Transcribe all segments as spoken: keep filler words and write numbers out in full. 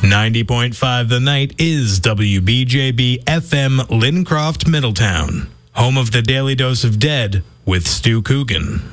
ninety point five The Night is W B J B F M Lincroft, Middletown, home of the Daily Dose of Dead with Stu Coogan.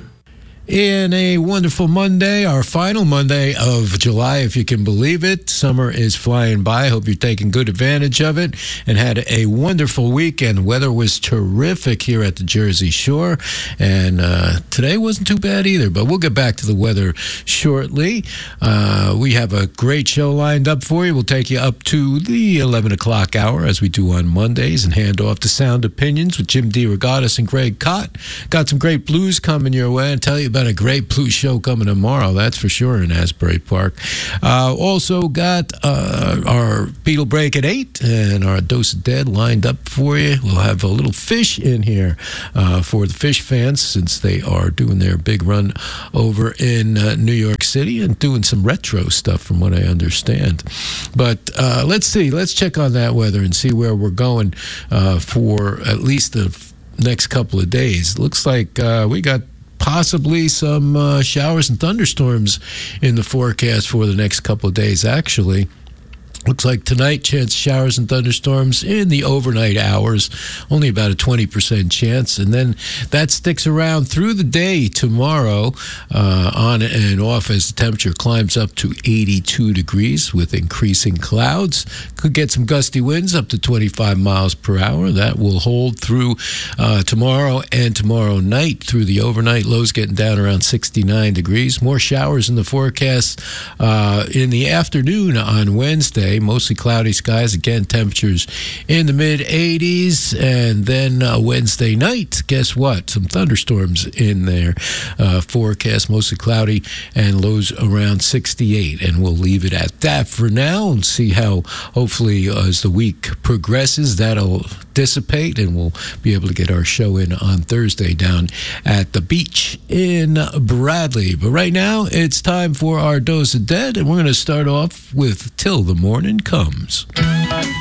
In a wonderful Monday, our final Monday of July, if you can believe it. Summer is flying by. Hope you're taking good advantage of it and had a wonderful weekend. Weather was terrific here at the Jersey Shore, and uh, today wasn't too bad either, but we'll get back to the weather shortly. Uh, we have a great show lined up for you. We'll take you up to the eleven o'clock hour, as we do on Mondays, and hand off to Sound Opinions with Jim DeRogatis and Greg Cott. Got some great blues coming your way, and tell you about a great blues show coming tomorrow, that's for sure, in Asbury Park. Uh, also got uh, our Beatle Break at eight and our Dose of Dead lined up for you. We'll have a little Fish in here uh, for the Fish fans, since they are doing their big run over in uh, New York City and doing some retro stuff from what I understand. But uh, let's see, let's check on that weather and see where we're going uh, for at least the next couple of days. Looks like uh, we got possibly some uh, showers and thunderstorms in the forecast for the next couple of days, actually. Looks like tonight, chance showers and thunderstorms in the overnight hours, only about a twenty percent chance. And then that sticks around through the day tomorrow, uh, on and off as the temperature climbs up to eighty-two degrees with increasing clouds. Could get some gusty winds up to twenty-five miles per hour. That will hold through uh, tomorrow and tomorrow night through the overnight. Lows getting down around sixty-nine degrees. More showers in the forecast uh, in the afternoon on Wednesday. Mostly cloudy skies. Again, temperatures in the mid eighties. And then uh, Wednesday night, guess what? Some thunderstorms in there. Uh, forecast mostly cloudy and lows around sixty-eight. And we'll leave it at that for now and see how, hopefully, uh, as the week progresses, that'll dissipate and we'll be able to get our show in on Thursday down at the beach in Bradley. But right now, it's time for our Dose of Dead, and we're going to start off with Till the Morning Comes.